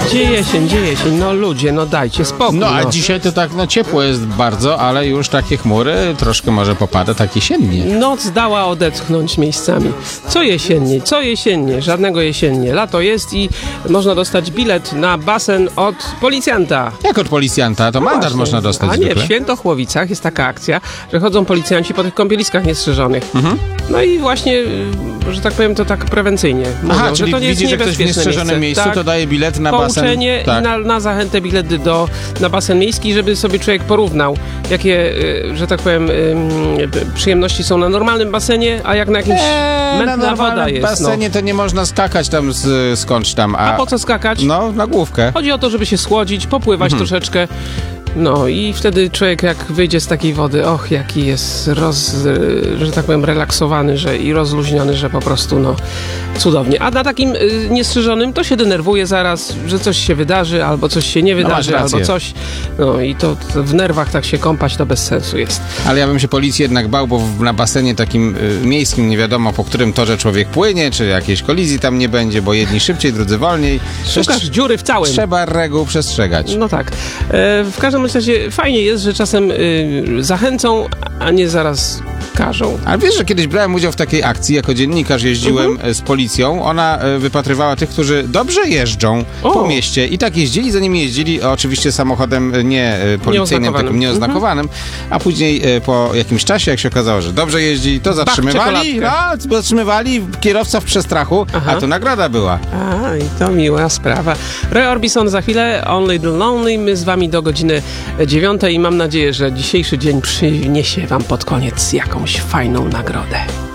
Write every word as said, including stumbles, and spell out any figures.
Gdzie jesień, gdzie jesień? No ludzie, no dajcie spokój. No a no. dzisiaj to tak, no ciepło jest bardzo, ale już takie chmury, troszkę może popada tak jesiennie. Noc dała odetchnąć miejscami. Co jesiennie, co jesiennie, żadnego jesiennie. Lato jest i można dostać bilet na basen od policjanta. Jak od policjanta, to mandat Właśnie. można dostać A nie, zwykle. w Świętochłowicach jest taka akcja, że chodzą policjanci po tych kąpieliskach niestrzeżonych. Mhm. No i właśnie, y, że tak powiem, to tak prewencyjnie mówią, Aha, że czyli to nie jest widzi, że ktoś w niebezpieczne niestrzeżonym miejscu, tak. to daje bilet na basen. Pouczenie Tak. i na, na zachętę bilet do, na basen miejski, żeby sobie człowiek porównał, jakie, y, że tak powiem, y, przyjemności są na normalnym basenie, a jak na jakimś Eee, na mętna woda normalnym jest. basenie to nie można skakać tam z, skądś tam. No. A, A po co skakać? No, na główkę. Chodzi o to, żeby się schłodzić, popływać Mhm. troszeczkę. No i wtedy człowiek jak wyjdzie z takiej wody, och, jaki jest roz, że tak powiem, relaksowany, że i rozluźniony, że po prostu no cudownie. A na takim y, niestrzyżonym to się denerwuje zaraz, że coś się wydarzy, albo coś się nie No masz wydarzy, rację. albo coś. No i to, to w nerwach tak się kąpać to bez sensu jest. Ale ja bym się policji jednak bał, bo w, na basenie takim y, miejskim nie wiadomo, po którym torze człowiek płynie, czy jakiejś kolizji tam nie będzie, bo jedni szybciej, drudzy wolniej. Szukasz dziury w całym. Trzeba reguł przestrzegać. No tak. E, w każdym razie fajnie jest, że czasem y, zachęcą, a nie zaraz każą. Ale wiesz, że kiedyś brałem udział w takiej akcji, jako dziennikarz jeździłem Mhm. e, z policją. Ona e, wypatrywała tych, którzy dobrze jeżdżą O. po mieście i tak jeździli, za nimi jeździli, oczywiście samochodem e, nie e, policyjnym, Nieoznakowanym. takim nieoznakowanym, a później e, po jakimś czasie, jak się okazało, że dobrze jeździ, to zatrzymywali, czekoladkę. no, zatrzymywali, kierowca w przestrachu, Aha. a to nagroda była. A, i to miła sprawa. Roy Orbison za chwilę, Only Little Lonely. My z wami do godziny dziewiątej i mam nadzieję, że dzisiejszy dzień przyniesie wam pod koniec jakąś fajną nagrodę.